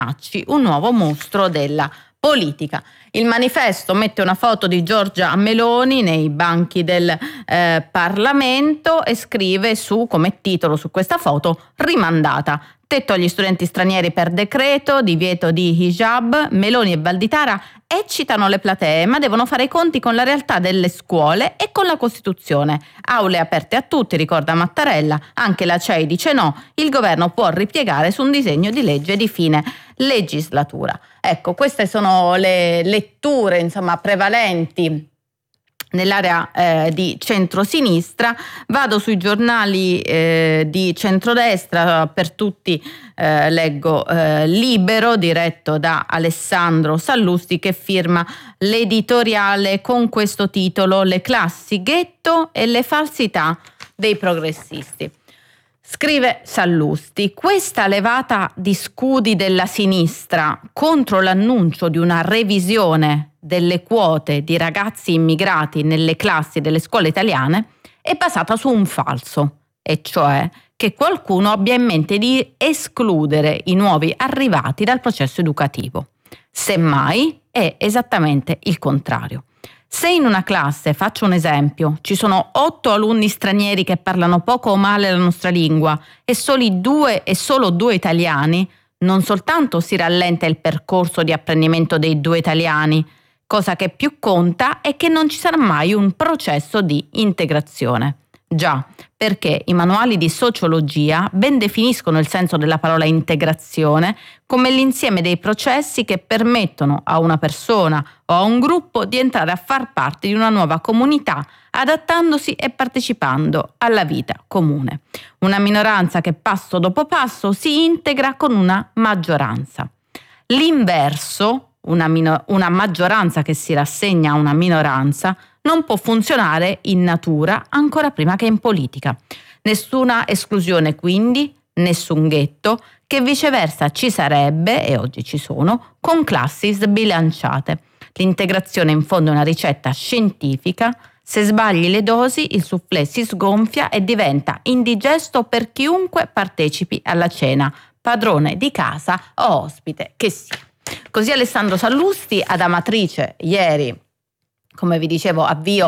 un nuovo mostro della politica. Il manifesto mette una foto di Giorgia Meloni nei banchi del Parlamento e scrive come titolo su questa foto: rimandata. Tetto agli studenti stranieri per decreto, divieto di hijab. Meloni e Valditara eccitano le platee, ma devono fare i conti con la realtà delle scuole e con la Costituzione. Aule aperte a tutti, ricorda Mattarella, anche la CEI dice no, il governo può ripiegare su un disegno di legge di fine legislatura. Ecco, queste sono le letture, prevalenti nell'area di centrosinistra. Vado sui giornali di centrodestra, per tutti leggo Libero, diretto da Alessandro Sallusti, che firma l'editoriale con questo titolo: le classi ghetto e le falsità dei progressisti. Scrive Sallusti: questa levata di scudi della sinistra contro l'annuncio di una revisione delle quote di ragazzi immigrati nelle classi delle scuole italiane è basata su un falso, e cioè che qualcuno abbia in mente di escludere i nuovi arrivati dal processo educativo. Semmai è esattamente il contrario. Se in una classe, faccio un esempio, ci sono 8 alunni stranieri che parlano poco o male la nostra lingua e solo 2 italiani, non soltanto si rallenta il percorso di apprendimento dei 2 italiani, cosa che più conta è che non ci sarà mai un processo di integrazione. Già, perché i manuali di sociologia ben definiscono il senso della parola integrazione come l'insieme dei processi che permettono a una persona o a un gruppo di entrare a far parte di una nuova comunità, adattandosi e partecipando alla vita comune. Una minoranza che passo dopo passo si integra con una maggioranza. L'inverso, una maggioranza che si rassegna a una minoranza, non può funzionare in natura ancora prima che in politica. Nessuna esclusione quindi, nessun ghetto, che viceversa ci sarebbe, e oggi ci sono, con classi sbilanciate. L'integrazione in fondo è una ricetta scientifica. Se sbagli le dosi, il soufflé si sgonfia e diventa indigesto per chiunque partecipi alla cena, padrone di casa o ospite che sia. Così Alessandro Sallusti. Ad Amatrice ieri, come vi dicevo,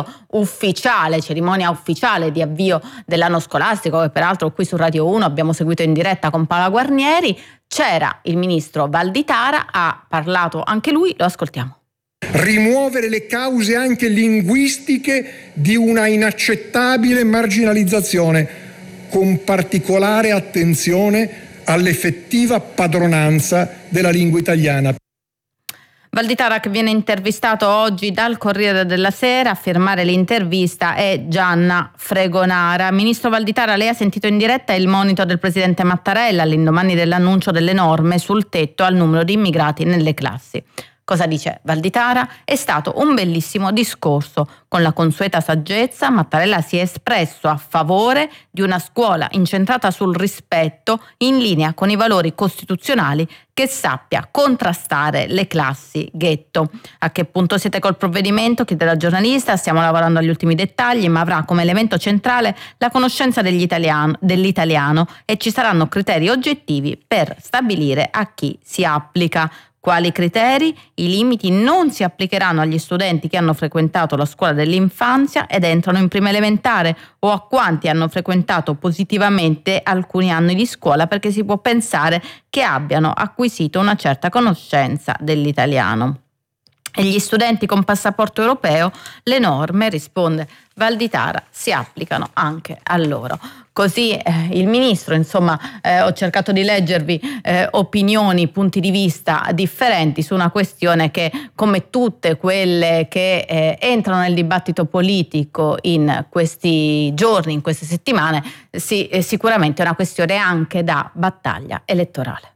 cerimonia ufficiale di avvio dell'anno scolastico, che peraltro qui su Radio 1 abbiamo seguito in diretta con Paola Guarnieri. C'era il ministro Valditara, ha parlato anche lui, lo ascoltiamo. Rimuovere le cause anche linguistiche di una inaccettabile marginalizzazione, con particolare attenzione all'effettiva padronanza della lingua italiana. Valditara, che viene intervistato oggi dal Corriere della Sera. A firmare l'intervista è Gianna Fregonara. Ministro Valditara, lei ha sentito in diretta il monito del presidente Mattarella all'indomani dell'annuncio delle norme sul tetto al numero di immigrati nelle classi. Cosa dice Valditara? È stato un bellissimo discorso. Con la consueta saggezza, Mattarella si è espresso a favore di una scuola incentrata sul rispetto, in linea con i valori costituzionali, che sappia contrastare le classi ghetto. A che punto siete col provvedimento? Chiede la giornalista. Stiamo lavorando agli ultimi dettagli, ma avrà come elemento centrale la conoscenza dell'italiano e ci saranno criteri oggettivi per stabilire a chi si applica. Quali criteri? I limiti non si applicheranno agli studenti che hanno frequentato la scuola dell'infanzia ed entrano in prima elementare, o a quanti hanno frequentato positivamente alcuni anni di scuola, perché si può pensare che abbiano acquisito una certa conoscenza dell'italiano. E gli studenti con passaporto europeo, le norme, risponde Valditara, si applicano anche a loro. Così il ministro, ho cercato di leggervi opinioni, punti di vista differenti su una questione che, come tutte quelle che entrano nel dibattito politico in questi giorni, in queste settimane, sicuramente è una questione anche da battaglia elettorale.